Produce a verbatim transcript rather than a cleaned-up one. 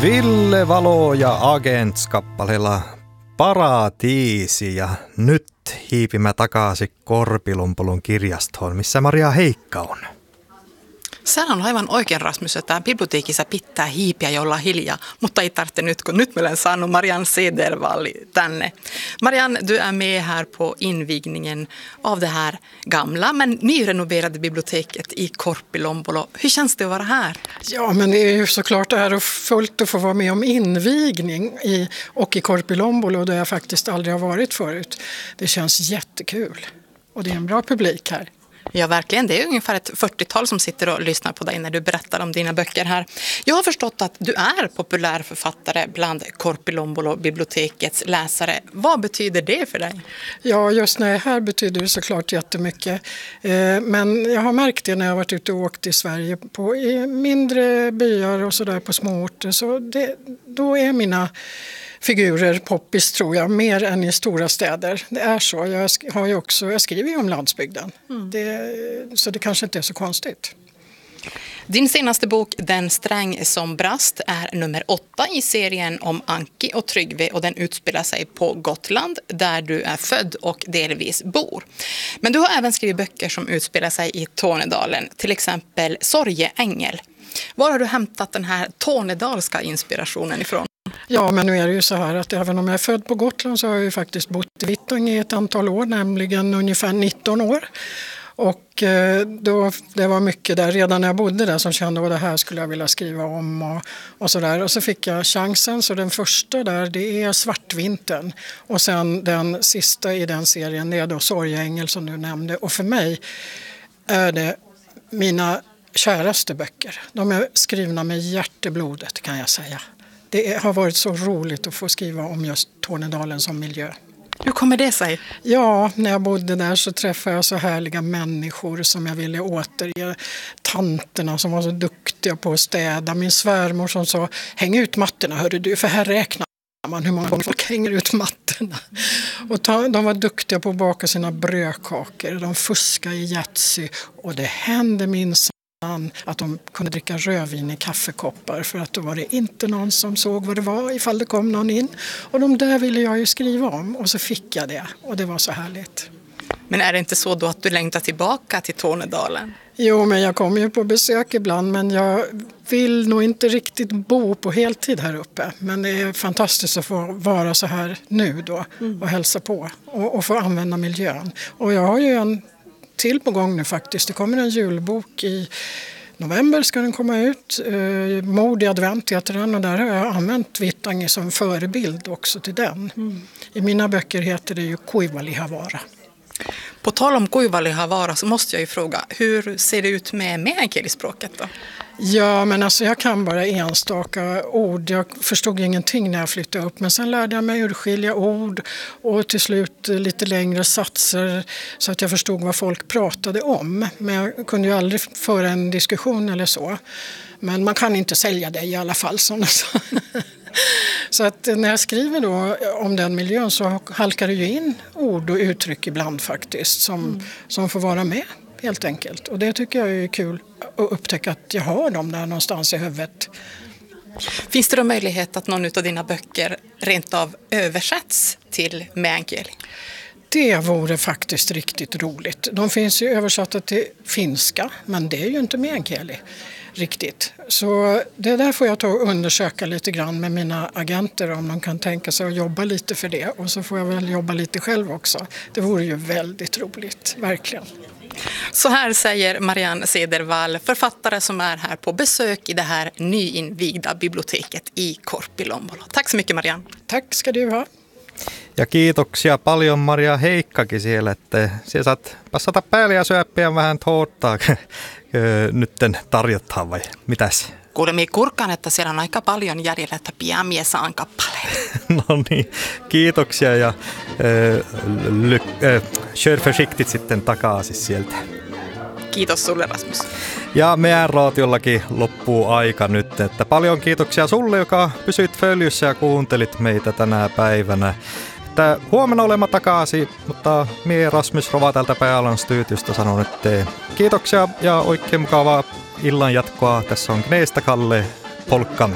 Ville Valo ja Agents-kappaleella Paratiisi ja nyt hiipimä takaisin Korpilompolon kirjastoon, missä Maria Heikka on. Sä on aivan oikein, Rasmus, että biblioteekissa pitää hiipiä ja olla hiljaa, mutta ei tarvitse nyt, kun nyt meillä on saanut Marianne Cedervall tänne. Marianne, du är med här på invigningen av det här gamla men nyrenoverade biblioteket i Korpilombolo. Hur känns det att vara här? Ja, men det är ju såklart ärofullt att få vara med om invigning i, och i Korpilombolo där jag faktiskt aldrig har varit förut. Det känns jättekul och det är en bra publik här. Ja, verkligen. Det är ungefär ett fyrtiotal som sitter och lyssnar på dig när du berättar om dina böcker här. Jag har förstått att du är populär författare bland Korpilombolo-bibliotekets läsare. Vad betyder det för dig? Ja, just när jag är här betyder det såklart jättemycket. Men jag har märkt det när jag har varit ute och åkt i Sverige på i mindre byar och sådär på småorter. Så det, då är mina figurer poppis, tror jag, mer än i stora städer. Det är så. Jag, har ju också, jag skriver ju om landsbygden. Mm. Det, så det kanske inte är så konstigt. Din senaste bok, Den sträng som brast, är nummer åtta i serien om Anki och Tryggve och den utspelar sig på Gotland där du är född och delvis bor. Men du har även skrivit böcker som utspelar sig i Tornedalen, till exempel Sorgeängel. Var har du hämtat den här tornedalska inspirationen ifrån? Ja, men nu är det ju så här att även om jag är född på Gotland så har jag ju faktiskt bott i Vittangi i ett antal år, nämligen ungefär nitton år. Och då, det var mycket där redan när jag bodde där som kände att det här skulle jag vilja skriva om och, och sådär. Och så fick jag chansen, så den första där det är Svartvintern. Och sen den sista i den serien det är då Sorgeängel som du nämnde. Och för mig är det mina käraste böcker. De är skrivna med hjärteblodet, kan jag säga. Det har varit så roligt att få skriva om just Tornedalen som miljö. Hur kommer det sig? Ja, när jag bodde där så träffade jag så härliga människor som jag ville återge. Tanterna som var så duktiga på att städa. Min svärmor som sa, häng ut mattorna hörru du, för här räknar man hur många gånger folk hänger ut mattorna. Och ta, de var duktiga på att baka sina brödkakor. De fuskade i Yatzy och det hände minst att de kunde dricka rödvin i kaffekoppar för att då var det inte någon som såg vad det var ifall det kom någon in. Och de där ville jag ju skriva om och så fick jag det och det var så härligt. Men är det inte så då att du längtar tillbaka till Tornedalen? Jo, men jag kommer ju på besök ibland men jag vill nog inte riktigt bo på heltid här uppe. Men det är fantastiskt att få vara så här nu då och hälsa på och, och få använda miljön. Och jag har ju en till på gång nu faktiskt. Det kommer en julbok i november ska den komma ut. Eh, Mord i advent heter den och där har jag använt Vittangi som förebild också till den. Mm. I mina böcker heter det ju Kuivalihavara. På tal om Kuivalihavara så måste jag ju fråga, hur ser det ut med meänkielispråket då? Ja, men alltså jag kan bara enstaka ord. Jag förstod ingenting när jag flyttade upp. Men sen lärde jag mig urskilja ord och till slut lite längre satser så att jag förstod vad folk pratade om. Men jag kunde ju aldrig föra en diskussion eller så. Men man kan inte sälja det i alla fall. Sådana så. Så att när jag skriver då om den miljön så halkar det ju in ord och uttryck ibland faktiskt som, mm. som får vara med. Helt enkelt. Och det tycker jag är kul att upptäcka att jag har dem där någonstans i huvudet. Finns det då möjlighet att någon av dina böcker rent av översätts till meänkieli? Det vore faktiskt riktigt roligt. De finns ju översatta till finska, men det är ju inte meänkieli riktigt. Så det där får jag ta och undersöka lite grann med mina agenter om de kan tänka sig att jobba lite för det. Och så får jag väl jobba lite själv också. Det vore ju väldigt roligt, verkligen. Så här säger Marianne Cedervall, författare som är här på besök i det här nyinvigda biblioteket i Korpilombolo. Tack så mycket Marianne. Tack ska du ha. Ja kiitoksia paljon Maria Heikkakin siellä, että siellä saat passata päälle ja syöppiä vähän tårtaa nytten tarjottaa vai mitäs? Kuulemme kurkkaan, että siellä on aika paljon jäljellä, että pian mies saan kappaleen. No niin, kiitoksia ja äh, ly- äh, kör försiktigt sitten takaisin sieltä. Kiitos sulle Rasmus. Ja meidän raatiollakin loppuu aika nyt, että paljon kiitoksia sulle, joka pysyit följyssä ja kuuntelit meitä tänä päivänä. Että huomenna olemme takaisin, mutta mie Rasmus Rova täältä Pääalan Styytystä sanon, että kiitoksia ja oikein mukavaa illan jatkoa. Tässä on Gneesta Kalle Polkkan.